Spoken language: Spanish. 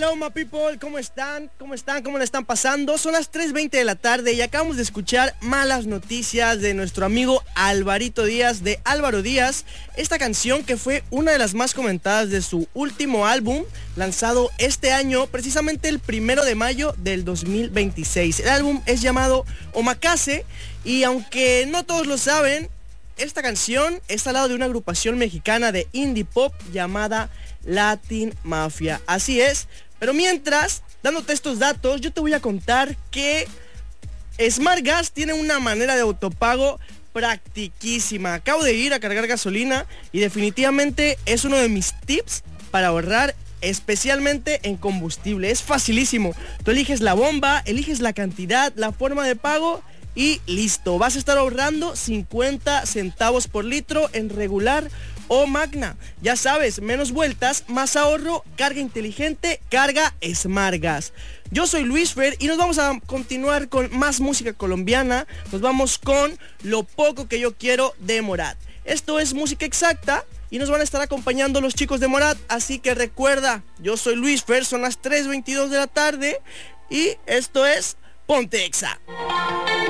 Hello, my people, ¿cómo están? ¿Cómo están? ¿Cómo le están pasando? Son las 3:20 de la tarde y acabamos de escuchar malas noticias de nuestro amigo Alvarito Díaz, de Álvaro Díaz. Esta canción que fue una de las más comentadas de su último álbum, lanzado este año, precisamente el 1 de mayo del 2026. El álbum es llamado Omakase y aunque no todos lo saben, esta canción es al lado de una agrupación mexicana de indie pop llamada Latin Mafia. Así es, pero mientras, dándote estos datos, yo te voy a contar que Smart Gas tiene una manera de autopago practiquísima. Acabo de ir a cargar gasolina y definitivamente es uno de mis tips para ahorrar, especialmente en combustible. Es facilísimo. Tú eliges la bomba, eliges la cantidad, la forma de pago y listo. Vas a estar ahorrando 50 centavos por litro en regular o magna. Ya sabes, menos vueltas, más ahorro, carga inteligente, carga Smart Gas. Yo soy Luis Fer y nos vamos a continuar con más música colombiana. Nos vamos con Lo Poco Que Yo Quiero de Morat. Esto es música exacta y nos van a estar acompañando los chicos de Morat. Así que recuerda, yo soy Luis Fer, son las 3:22 de la tarde y esto es Ponte Exa.